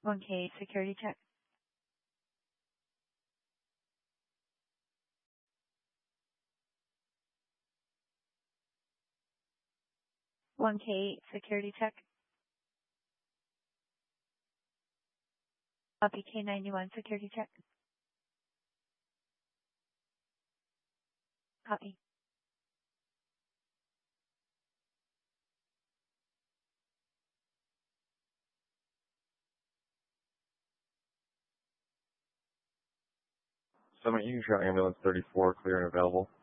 1K security check. One K security check. Copy K91 security check. Copy. Summit, you can show ambulance 34 clear and available.